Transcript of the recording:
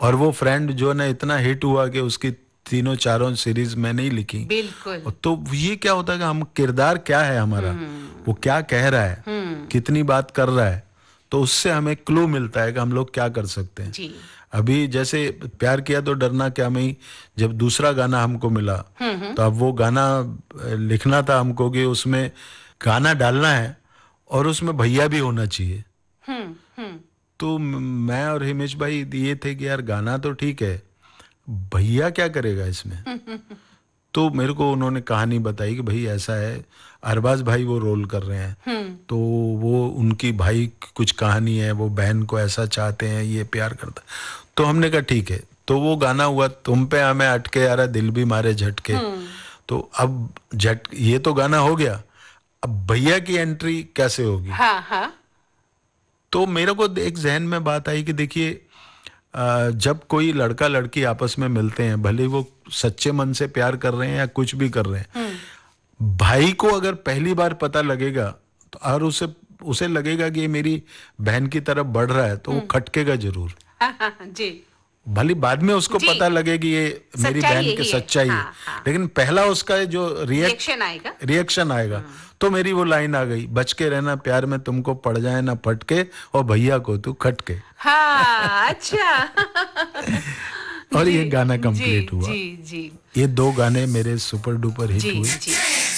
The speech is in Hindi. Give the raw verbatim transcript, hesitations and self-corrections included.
और वो फ्रेंड जो ना इतना हिट हुआ कि उसकी तीनों चारों सीरीज मैंने ही लिखी। बिल्कुल। तो ये क्या होता है कि हम किरदार क्या है हमारा, वो क्या कह रहा है, कितनी बात कर रहा है, तो उससे हमें क्लू मिलता है कि हम लोग क्या कर सकते हैं। जी। अभी जैसे प्यार किया तो डरना क्या में ही जब दूसरा गाना हमको मिला, तो अब वो गाना लिखना था हमको कि उसमें गाना डालना है और उसमें भैया भी होना चाहिए। हम्म हम्म तो म- मैं और हिमेश भाई ये थे कि यार गाना तो ठीक है, भैया क्या करेगा इसमें। तो मेरे को उन्होंने कहानी बताई कि भाई ऐसा है, अरबाज भाई वो रोल कर रहे हैं, हम्म तो वो उनकी भाई की कुछ कहानी है, वो बहन को ऐसा चाहते हैं, ये प्यार करता है। तो हमने कहा ठीक है, तो वो गाना हुआ तुम पे हमें अटके यारा दिल भी मारे झटके। हम्म तो अब झट ये तो गाना हो गया, अब भैया की एंट्री कैसे होगी। हाँ हाँ। तो मेरे को एक जहन में बात आई कि देखिए, अ, जब कोई लड़का लड़की आपस में मिलते हैं, भले वो सच्चे मन से प्यार कर रहे हैं या कुछ भी कर रहे हैं, हम्म भाई को अगर पहली बार पता लगेगा तो और उसे उसे लगेगा कि ये मेरी बहन की तरफ बढ़ रहा है, तो वो हम्म खटकेगा जरूर। हाँ हाँ हाँ, जी भले बाद में उसको जी। पता लगे कि ये मेरी सच्चाई बहन की यही है, सच्चाई है, हाँ हाँ। लेकिन पहला उसका जो रिएक्ट रिएक्शन आएगा। रिएक्शन आएगा। हम्म तो मेरी वो लाइन आ गई, बच के रहना प्यार में तुमको पड़ जाए ना फटके, और भैया को तू खटके। हाँ अच्छा। और जी ये गाना जी कंप्लीट हुआ। जी जी ये दो गाने मेरे सुपर डुपर हिट जी हुए। जी।